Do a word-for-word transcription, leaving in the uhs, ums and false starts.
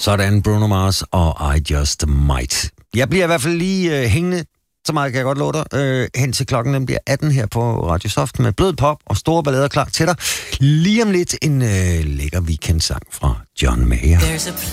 Sådan Bruno Mars og I Just Might. Jeg bliver i hvert fald lige øh, hængende, så meget kan jeg godt love dig, øh, hen til klokken den bliver atten her på Radio Soft med blød pop og store ballader klar til dig. Lige om lidt en øh, lækker weekendsang fra John Mayer.